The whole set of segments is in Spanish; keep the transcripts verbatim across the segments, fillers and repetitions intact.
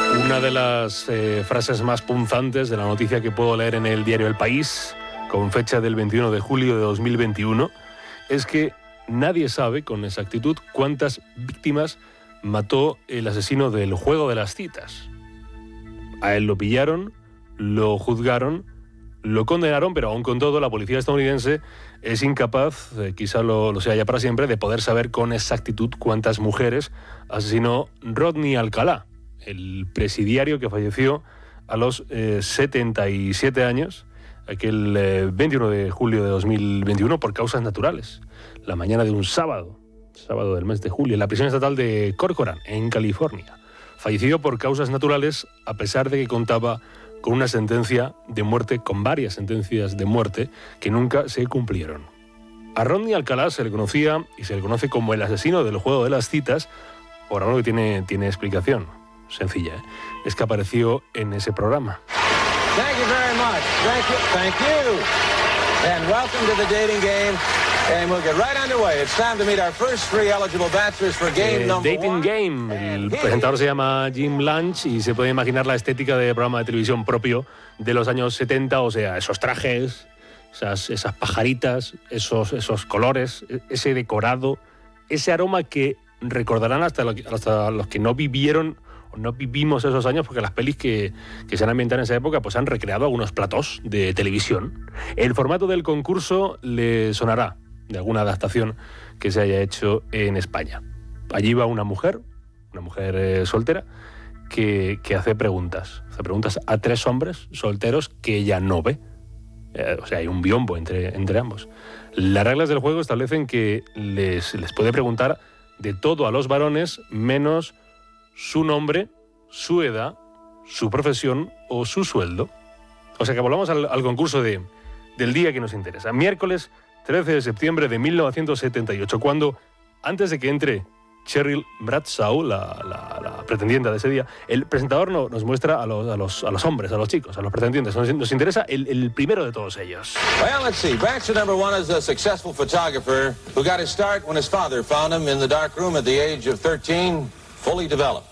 Una de las eh, frases más punzantes de la noticia que puedo leer en el diario El País, con fecha del veintiuno de julio de dos mil veintiuno, es que nadie sabe con exactitud cuántas víctimas mató el asesino del juego de las citas. A él lo pillaron, lo juzgaron, lo condenaron, pero aún con todo la policía estadounidense es incapaz, eh, quizá lo, lo sea ya para siempre, de poder saber con exactitud cuántas mujeres asesinó Rodney Alcalá, el presidiario que falleció a los eh, setenta y siete años, aquel eh, veintiuno de julio de dos mil veintiuno, por causas naturales, la mañana de un sábado, sábado del mes de julio, en la prisión estatal de Corcoran, en California. Falleció por causas naturales a pesar de que contaba con una sentencia de muerte, con varias sentencias de muerte que nunca se cumplieron. A Rodney Alcalá se le conocía y se le conoce como el asesino del juego de las citas por algo que tiene, tiene explicación sencilla, ¿eh? Es que apareció en ese programa. Thank you very much. Thank you. Thank you. And welcome to the dating game. And we'll get right underway. It's time to meet our first three eligible bachelors for game eh, number Dating one. Game. El presentador se llama Jim Lange y se puede imaginar la estética de programa de televisión propio de los años setenta, o sea, esos trajes, esas, esas pajaritas, esos, esos colores, ese decorado, ese aroma que recordarán hasta, lo, hasta los que no vivieron o no vivimos esos años, porque las pelis que, que se han ambientado en esa época pues han recreado algunos platós de televisión. El formato del concurso le sonará de alguna adaptación que se haya hecho en España. Allí va una mujer, una mujer eh, soltera, que, que hace preguntas. Hace preguntas a tres hombres solteros que ella no ve. Eh, o sea, hay un biombo entre, entre ambos. Las reglas del juego establecen que les, les puede preguntar de todo a los varones, menos su nombre, su edad, su profesión o su sueldo. O sea que volvamos al, al concurso de, del día que nos interesa. Miércoles trece de septiembre de mil novecientos setenta y ocho, cuando, antes de que entre Cheryl Bradshaw, la, la, la pretendiente de ese día, el presentador no, nos muestra a los, a, los, a los hombres, a los chicos, a los pretendientes. Nos, nos interesa el, el primero de todos ellos. Well, let's see. Bachelor number one is a successful photographer who got his start when his father found him in the dark room at the age of thirteen, fully developed.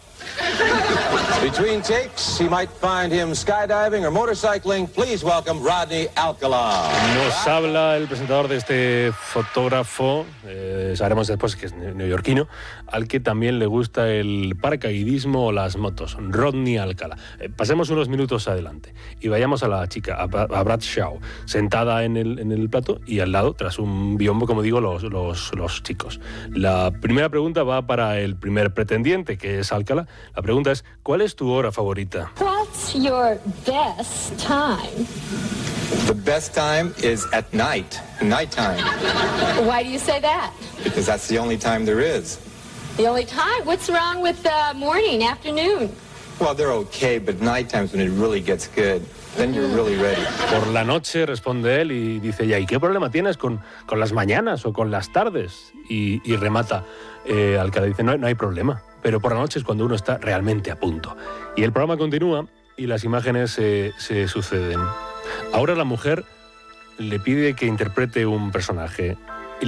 Between takes, he might find him skydiving or motorcycling. Please welcome Rodney Alcalá. Nos habla el presentador de este fotógrafo, eh, sabremos después que es neoyorquino, al que también le gusta el paracaidismo o las motos, Rodney Alcalá. Eh, pasemos unos minutos adelante y vayamos a la chica, a, a Bradshaw, sentada en el, en el plato y al lado, tras un biombo, como digo, los, los, los chicos. La primera pregunta va para el primer pretendiente, que es Alcalá. La pregunta es, ¿cuál es tu hora favorita? What's your best time? The best time is at night, nighttime, Why do you say that? because that's the only time there is. The only time? What's wrong with uh, morning, afternoon? Well, they're okay, but nighttime's when it really gets good. Then you're really ready. Por la noche, responde él y dice, ya, ¿y qué problema tienes con, con las mañanas o con las tardes? Y, y remata eh, Alcalá, dice, no, no hay problema, pero por la noche es cuando uno está realmente a punto. Y el programa continúa y las imágenes eh, se suceden. Ahora la mujer le pide que interprete un personaje.